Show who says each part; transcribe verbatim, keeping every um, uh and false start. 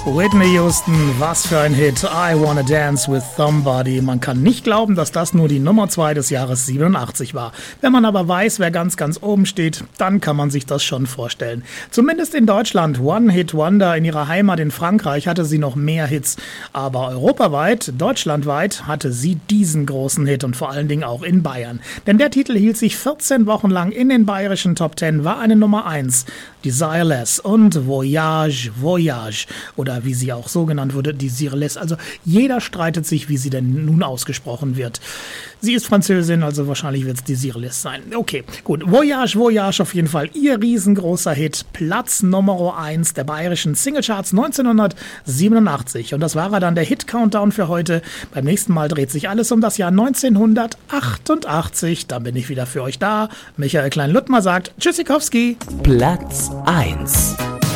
Speaker 1: Whitney Houston, was für ein Hit. I Wanna Dance with Somebody. Man kann nicht glauben, dass das nur die Nummer zwei des Jahres siebenundachtzig war. Wenn man aber weiß, wer ganz, ganz oben steht, dann kann man sich das schon vorstellen. Zumindest in Deutschland. One-Hit-Wonder. In ihrer Heimat in Frankreich hatte sie noch mehr Hits. Aber europaweit, deutschlandweit, hatte sie diesen großen Hit und vor allen Dingen auch in Bayern. Denn der Titel hielt sich vierzehn Wochen lang in den bayerischen Top Ten, war eine Nummer eins. Desireless und Voyage, Voyage oder wie sie auch so genannt wurde, Desireless. Also jeder streitet sich, wie sie denn nun ausgesprochen wird. Sie ist Französin, also wahrscheinlich wird es Desireless sein. Okay, gut. Voyage, Voyage auf jeden Fall. Ihr riesengroßer Hit. Platz Nummer eins der bayerischen Singlecharts neunzehnhundertsiebenundachtzig. Und das war er dann, der Hit-Countdown für heute. Beim nächsten Mal dreht sich alles um das Jahr neunzehnhundertachtundachtzig. Dann bin ich wieder für euch da. Michael Klein-Luttmer sagt Tschüssikowski.
Speaker 2: Platz eins.